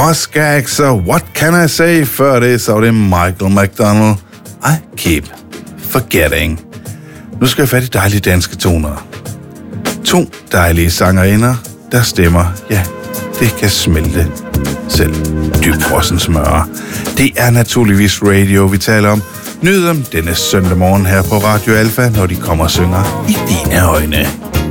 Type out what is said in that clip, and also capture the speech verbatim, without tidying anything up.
Crossgags og What Can I Say? Før det, så var det Michael McDonald. I Keep Forgetting. Nu skal jeg fat i dejlige danske toner. To dejlige sangerinder, der stemmer, ja, det kan smelte selv dybfrossen smør. Det er naturligvis radio, vi taler om. Nyd dem denne søndag morgen her på Radio Alfa, når de kommer og synger i dine øjne.